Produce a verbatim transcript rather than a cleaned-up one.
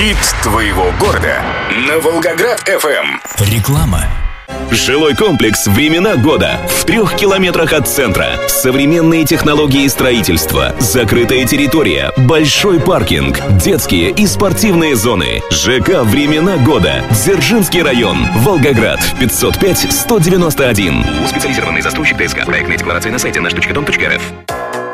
Хит твоего города на Волгоград-эф эм. Реклама. Жилой комплекс «Времена года» в трех километрах от центра. Современные технологии строительства, закрытая территория, большой паркинг, детские и спортивные зоны. ЖК «Времена года», Дзержинский район, Волгоград, пятьсот пять сто девяносто один. Специализированный застройщик ДСК. Проектная декларация на сайте наш точка дом точка эр эф.